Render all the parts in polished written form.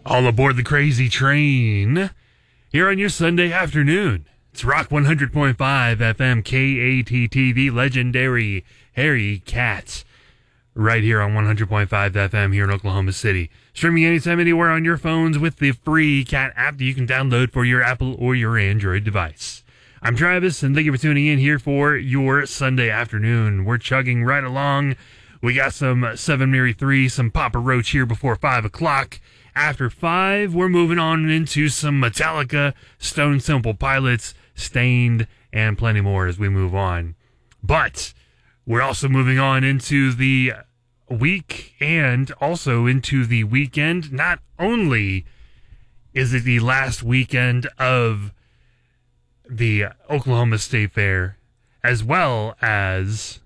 All aboard the crazy train here on your Sunday afternoon. It's Rock 100.5 FM KATT, the legendary Harry Cat, right here on 100.5 FM here in Oklahoma City. Streaming anytime, anywhere on your phones with the free Cat app that you can download for your Apple or your Android device. I'm Travis, and thank you for tuning in here for your Sunday afternoon. We're chugging right along. We got some 7 Mary 3, some Papa Roach here before 5 o'clock. After 5, we're moving on into some Metallica, Stone Temple Pilots, Stained, and plenty more as we move on. But we're also moving on into the week and also into the weekend. Not only is it the last weekend of the Oklahoma State Fair, as well as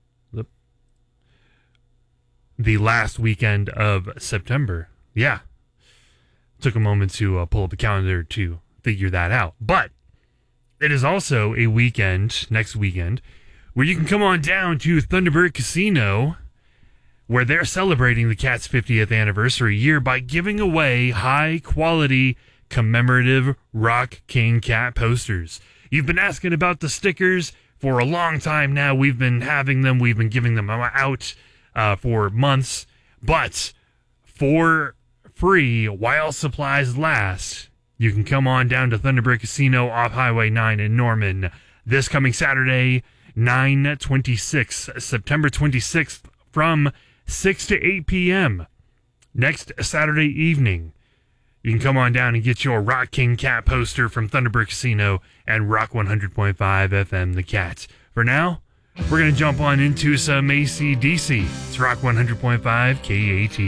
the last weekend of September. Yeah. Took a moment to pull up the calendar to figure that out. But it is also a weekend, next weekend, where you can come on down to Thunderbird Casino, where they're celebrating the Cat's 50th anniversary year by giving away high-quality commemorative Rock King Cat posters. You've been asking about the stickers for a long time now. We've been having them. We've been giving them out for months. But for free, while supplies last, you can come on down to Thunderbird Casino off Highway 9 in Norman this coming Saturday, 9/26, September 26th, from 6 to 8 p.m. Next Saturday evening, you can come on down and get your Rock King Cat poster from Thunderbird Casino and Rock 100.5 FM The Cat. For now, we're going to jump on into some AC/DC. It's Rock 100.5 KAT.